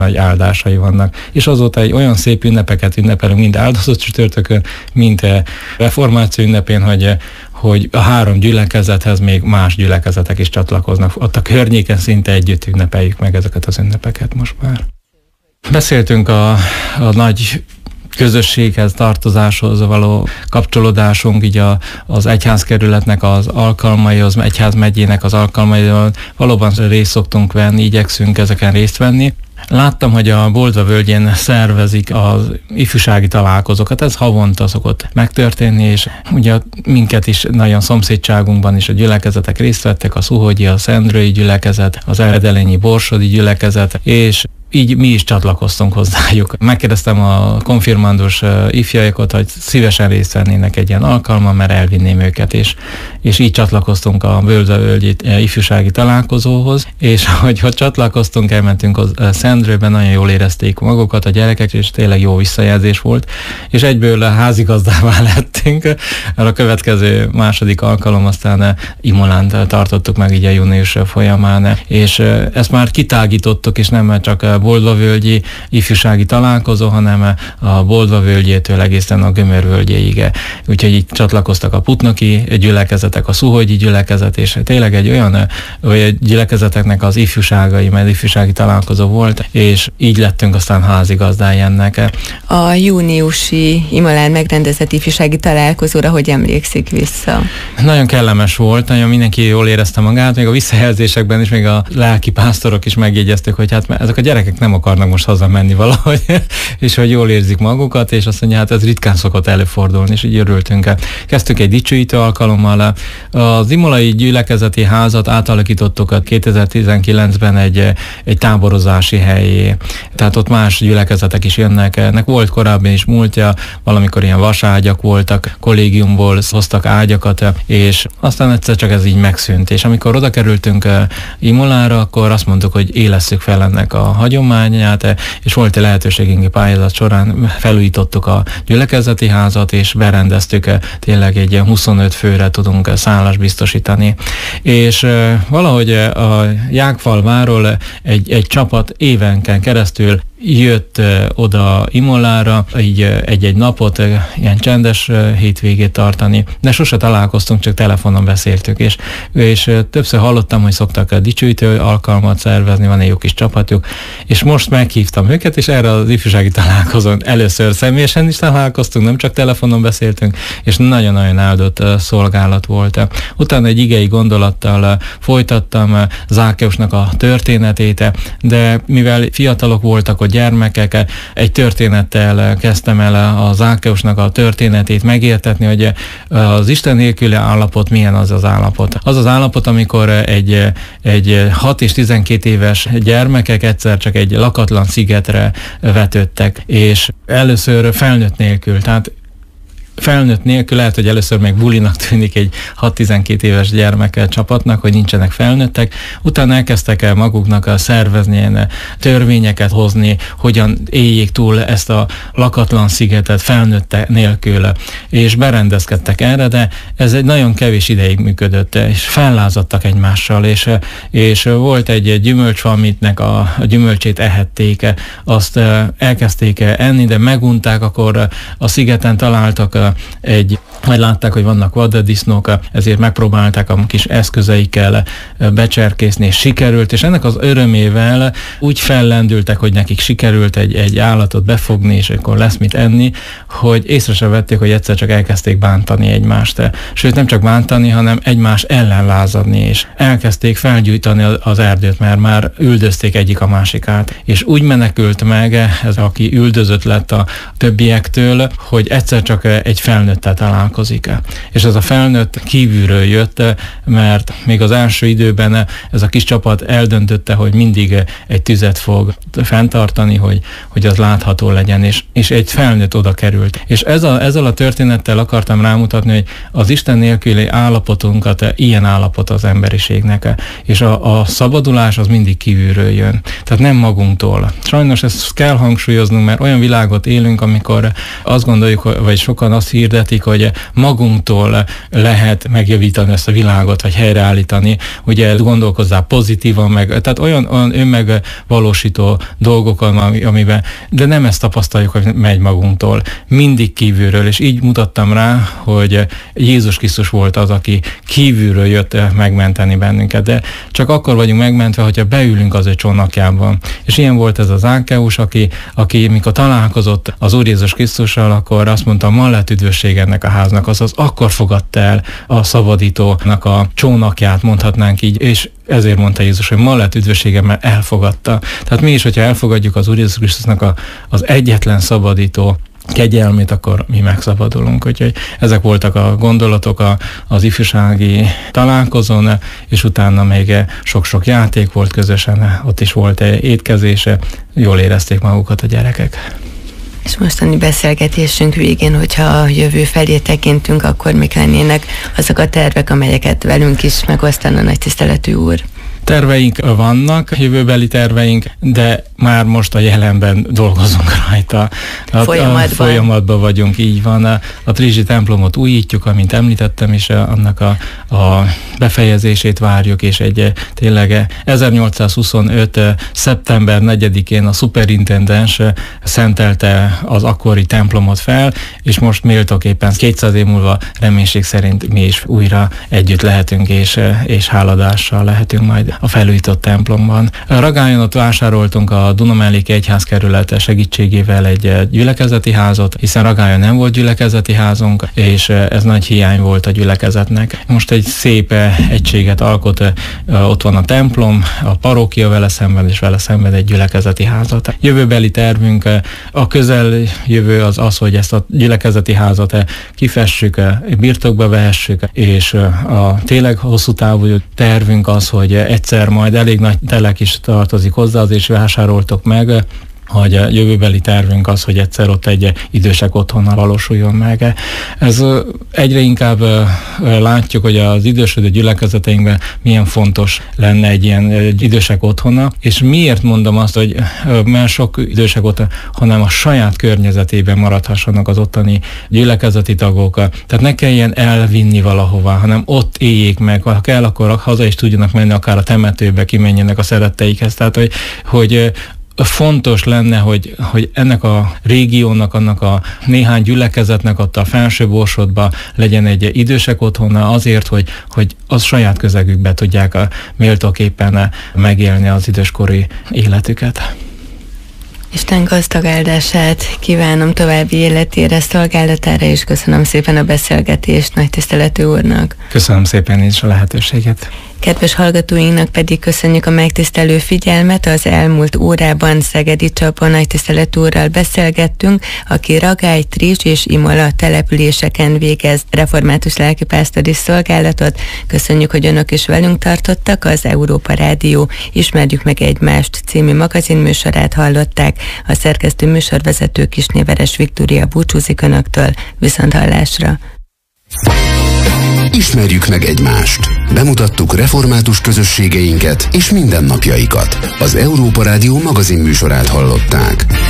nagy áldásai vannak. És azóta egy olyan szép ünnepeket ünnepelünk, mind áldozott csütörtökön, mind reformáció ünnepén, hogy a 3 gyülekezethez még más gyülekezetek is csatlakoznak. Ott a környéken szinte együtt ünnepeljük meg ezeket az ünnepeket most már. Beszéltünk a nagy közösséghez, tartozáshoz való kapcsolódásunk, így az egyházkerületnek az alkalmaihoz, egyházmegyének az alkalmaihoz valóban részt szoktunk venni, igyekszünk ezeken részt venni. Láttam, hogy a Boldva völgyén szervezik az ifjúsági találkozókat, ez havonta szokott megtörténni, és ugye minket is nagyon szomszédságunkban is a gyülekezetek részt vettek, a Szuhogyi, a Szendrői gyülekezet, az Edelényi Borsodi gyülekezet, és így mi is csatlakoztunk hozzájuk. Megkérdeztem a konfirmandus ifjaikokat, hogy szívesen részt vennének egy ilyen alkalman, mert elvinném őket, és így csatlakoztunk a Boldva-völgyi ifjúsági találkozóhoz, és hogy csatlakoztunk, elmentünk a Szendrőben, nagyon jól érezték magukat a gyerekek, és tényleg jó visszajelzés volt, és egyből házigazdává lettünk. A következő második alkalom aztán Imolán tartottuk meg így a június folyamán, és ezt már kitágítottuk, és nem csak Boldva-völgyi ifjúsági találkozó, hanem a Boldva-völgyétől egészen a Gömör völgyéig. Úgyhogy itt csatlakoztak a putnoki gyülekezetek, a Szuhogyi gyülekezet, és tényleg egy olyan gyülekezeteknek az ifjúságai, mert ifjúsági találkozó volt, és így lettünk aztán házigazdái ennek. A júniusi Imolán megrendezett ifjúsági találkozóra hogy emlékszik vissza? Nagyon kellemes volt, nagyon mindenki jól érezte magát, még a visszajelzésekben is, még a lelki pásztorok is megjegyezték, hogy hát ezek a gyerekek nem akarnak most hazamenni valahogy, és hogy jól érzik magukat, és azt mondja, hát ez ritkán szokott előfordulni, és így örültünk. Kezdtük egy dicsőítő alkalommal. Az imolai gyülekezeti házat átalakítottuk 2019-ben egy táborozási helyé. Tehát ott más gyülekezetek is jönnek. Ennek volt korábban is múltja, valamikor ilyen vaságyak voltak, kollégiumból hoztak ágyakat, és aztán egyszer csak ez így megszűnt. És amikor oda kerültünk Imolára, akkor azt mondtuk, hogy élesszük fel ennek a hagyományát, és volt egy lehetőségünk, pályázat során felújítottuk a gyülekezeti házat, és berendeztük, tényleg egy 25 főre tudunk szállást biztosítani. És valahogy a Jágfalváról egy csapat évenken keresztül jött oda Imolára, így egy-egy napot, ilyen csendes hétvégét tartani, de sose találkoztunk, csak telefonon beszéltük, és többször hallottam, hogy szoktak dicsőítő alkalmat szervezni, van egy jó kis csapatjuk, és most meghívtam őket, és erre az ifjúsági találkozón először személyesen is találkoztunk, nem csak telefonon beszéltünk, és nagyon-nagyon áldott szolgálat volt. Utána egy igei gondolattal folytattam Zákeusnak a történetét, de mivel fiatalok voltak, gyermekek, egy történettel kezdtem el a Zákeusnak a történetét megértetni, hogy az Isten nélküli állapot milyen az állapot. Az az állapot, amikor egy 6 és 12 éves gyermekek egyszer csak egy lakatlan szigetre vetődtek, és először felnőtt nélkül, tehát felnőtt nélkül, lehet, hogy először még bulinak tűnik egy 6-12 éves gyermek csapatnak, hogy nincsenek felnőttek, utána elkezdtek el maguknak szervezni ilyen törvényeket hozni, hogyan éljék túl ezt a lakatlan szigetet felnőtt nélkül, és berendezkedtek erre, de ez egy nagyon kevés ideig működött, és fellázadtak egymással, és volt egy gyümölcsfa, amitnek a gyümölcsét ehették, azt elkezdték enni, de megunták, akkor a szigeten találtak vagy látták, hogy vannak vaddisznók, ezért megpróbálták a kis eszközeikkel becserkészni, és sikerült, és ennek az örömével úgy fellendültek, hogy nekik sikerült egy állatot befogni, és akkor lesz mit enni, hogy észre sem vették, hogy egyszer csak elkezdték bántani egymást. Sőt, nem csak bántani, hanem egymás ellen lázadni, és elkezdték felgyújtani az erdőt, mert már üldözték egyik a másikát. És úgy menekült meg ez, aki üldözött lett a többiektől, hogy egyszer csak egy felnőttel találkozik. És ez a felnőtt kívülről jött, mert még az első időben ez a kis csapat eldöntötte, hogy mindig egy tüzet fog fenntartani, hogy az látható legyen, és és egy felnőtt oda került. És ezzel a történettel akartam rámutatni, hogy az Isten nélküli állapotunkat ilyen állapot az emberiségnek, és a szabadulás az mindig kívülről jön. Tehát nem magunktól. Sajnos ezt kell hangsúlyoznunk, mert olyan világot élünk, amikor azt gondoljuk, vagy sokan azt hirdetik, hogy magunktól lehet megjavítani ezt a világot, vagy helyreállítani. Ugye gondolkozzál pozitívan, tehát olyan önmegvalósító dolgokon, amiben, de nem ezt tapasztaljuk, hogy megy magunktól, mindig kívülről, és így mutattam rá, hogy Jézus Krisztus volt az, aki kívülről jött megmenteni bennünket, de csak akkor vagyunk megmentve, hogyha beülünk az ő csónakjában. És ilyen volt ez az Zákeus, aki mikor találkozott az Úr Jézus Krisztussal, akkor azt mondta, ma lett üdvösség ennek a háznak, azaz akkor fogadta el a szabadítónak a csónakját, mondhatnánk így, és ezért mondta Jézus, hogy ma lett üdvössége, mert elfogadta. Tehát mi is, hogyha elfogadjuk az Úr Jézus Krisztusnak az egyetlen szabadító kegyelmét, akkor mi megszabadulunk. Úgyhogy ezek voltak a gondolatok az ifjúsági találkozón, és utána még sok-sok játék volt közösen, ott is volt étkezése, jól érezték magukat a gyerekek. És mostani beszélgetésünk végén, hogyha a jövő felé tekintünk, akkor mik lennének azok a tervek, amelyeket velünk is megosztana nagy tiszteletű úr? Terveink vannak, jövőbeli terveink, de már most a jelenben dolgozunk rajta. Folyamatban vagyunk, így van. A Trizsi templomot újítjuk, amint említettem, és annak a befejezését várjuk, és tényleg 1825. szeptember 4-én a szuperintendens szentelte az akkori templomot fel, és most méltóképpen 200 év múlva reménység szerint mi is újra együtt lehetünk, és háladással lehetünk majd a felújított templomban. Ragályon ott vásároltunk a Dunamelléki Egyházkerület segítségével egy gyülekezeti házat, hiszen Ragályon nem volt gyülekezeti házunk, és ez nagy hiány volt a gyülekezetnek. Most egy szép egységet alkot, ott van a templom, a parókia vele szemben, és vele szemben egy gyülekezeti házat. Jövőbeli tervünk, a közeljövő az, hogy ezt a gyülekezeti házat kifessük, birtokba vehessük, és a tényleg hosszú távú tervünk az, hogy egyszer majd elég nagy telek is tartozik hozzá, azért vásároltok meg, hogy a jövőbeli tervünk az, hogy egyszer ott egy idősek otthona valósuljon meg. Ez egyre inkább látjuk, hogy az idősödő gyülekezeteinkben milyen fontos lenne egy ilyen idősek otthona, és miért mondom azt, hogy mert sok idősek otthona, hanem a saját környezetében maradhassanak az ottani gyülekezeti tagok, tehát ne kelljen elvinni valahová, hanem ott éljék meg, ha kell, akkor haza is tudjanak menni, akár a temetőbe kimenjenek a szeretteikhez, tehát hogy fontos lenne, hogy ennek a régiónak, annak a néhány gyülekezetnek ott a felső Borsodban legyen egy idősek otthona azért, hogy az saját közegükbe tudják méltóképpen megélni az időskori életüket. Isten gazdag áldását kívánom további életére, szolgálatára, és köszönöm szépen a beszélgetést nagy tiszteletű úrnak. Köszönöm szépen is a lehetőséget. Kedves hallgatóinknak pedig köszönjük a megtisztelő figyelmet. Az elmúlt órában Szegedi Csaba nagy tiszteletű úrral beszélgettünk, aki Ragály, Trizs és Imola településeken végez református lelkipásztori szolgálatot. Köszönjük, hogy önök is velünk tartottak. Az Európa Rádió Ismerjük meg egymást című magazinműsorát hallották. A szerkesztő műsorvezető Kisnéveres Viktória búcsúzik önöktől. Viszonthallásra! Ismerjük meg egymást. Bemutattuk református közösségeinket és mindennapjaikat. Az Európa Rádió magazinműsorát hallották.